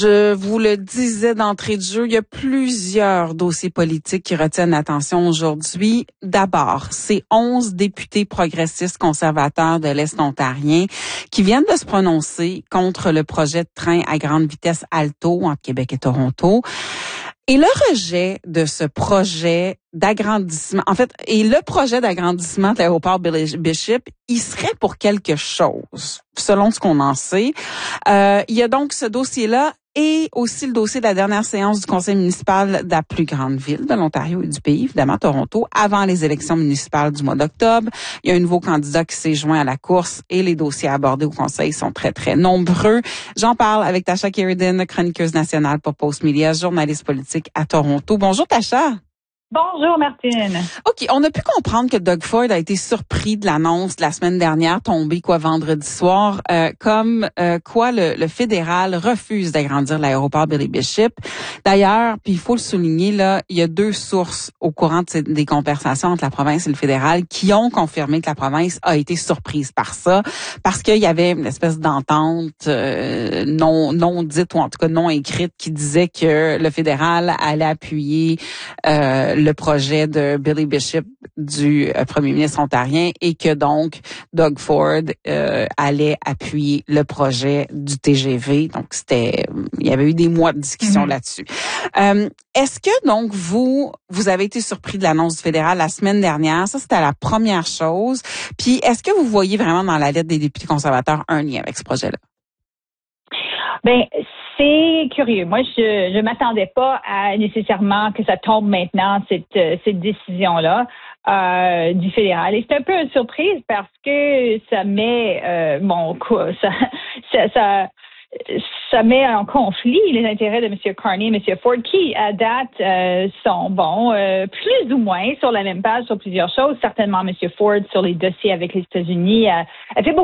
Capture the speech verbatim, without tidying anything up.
Je vous le disais d'entrée de jeu, il y a plusieurs dossiers politiques qui retiennent l'attention aujourd'hui. D'abord, c'est onze députés progressistes conservateurs de l'Est ontarien qui viennent de se prononcer contre le projet de train à grande vitesse Alto entre Québec et Toronto. Et le rejet de ce projet d'agrandissement, en fait, et le projet d'agrandissement de l'aéroport Billy Bishop, il serait pour quelque chose, selon ce qu'on en sait. Euh, il y a donc ce dossier-là et aussi le dossier de la dernière séance du conseil municipal de la plus grande ville de l'Ontario et du pays, évidemment Toronto, avant les élections municipales du mois d'octobre. Il y a un nouveau candidat qui s'est joint à la course et les dossiers abordés au conseil sont très, très nombreux. J'en parle avec Tasha Keridan, chroniqueuse nationale pour Postmedia, journaliste politique à Toronto. Bonjour Tasha. Bonjour Martine. OK, on a pu comprendre que Doug Ford a été surpris de l'annonce de la semaine dernière, tombée quoi vendredi soir, euh, comme euh, quoi le, le fédéral refuse d'agrandir l'aéroport Billy Bishop. D'ailleurs, puis il faut le souligner, là, il y a deux sources au courant de ces, des conversations entre la province et le fédéral qui ont confirmé que la province a été surprise par ça, parce qu'il y avait une espèce d'entente euh, non non dite ou en tout cas non écrite qui disait que le fédéral allait appuyer euh, le projet de Billy Bishop du euh, premier ministre ontarien et que donc Doug Ford euh, allait appuyer le projet du T G V. Donc c'était, il y avait eu des mois de discussion mm-hmm. là-dessus. Euh, est-ce que donc vous vous avez été surpris de l'annonce du fédéral la semaine dernière? Ça c'était la première chose. Puis est-ce que vous voyez vraiment dans la lettre des députés conservateurs un lien avec ce projet-là? Ben c'est curieux. Moi, je je m'attendais pas à nécessairement que ça tombe maintenant cette cette décision-là euh, du fédéral. Et c'est un peu une surprise parce que ça met euh, bon quoi, ça ça ça ça met en conflit les intérêts de M. Carney et M. Ford, qui, à date, euh, sont, bon, euh, plus ou moins sur la même page sur plusieurs choses. Certainement, M. Ford, sur les dossiers avec les États-Unis, a, a fait beaucoup